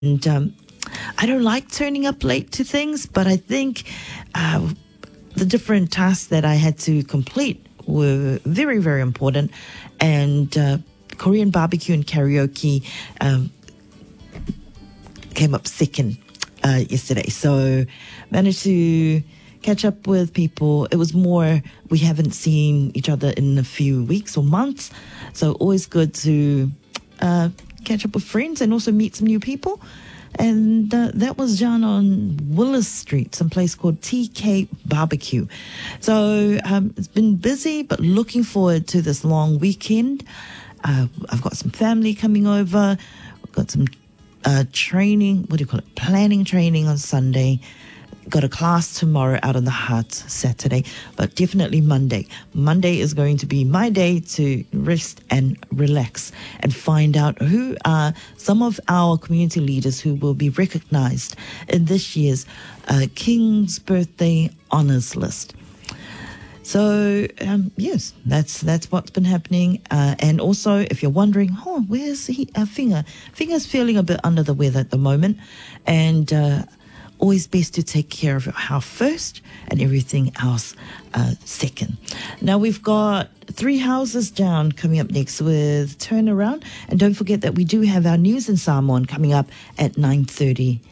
I don't like turning up late to things, but I think the different tasks that I had to complete were very, very important. And Korean barbecue and karaoke came up second yesterday. So managed to catch up with people. It was more, we haven't seen each other in a few weeks or months. So always good to catch up with friends and also meet some new people. And that was down on Willis Street, some place called TK Barbecue. So it's been busy, but looking forward to this long weekend. I've got some family coming over. I've got some training, planning training on Sunday. Got a class tomorrow out on the Heart Saturday, but definitely Monday. Monday is going to be my day to rest and relax and find out who are some of our community leaders who will be recognized in this year's King's Birthday Honours List. So, yes, that's what's been happening. And also, if you're wondering, where's Finger? Finger's feeling a bit under the weather at the moment. And always best to take care of your health first and everything else second. Now, we've got 3 Houses Down coming up next with Turnaround. And don't forget that we do have our news in Samoan coming up at 9:30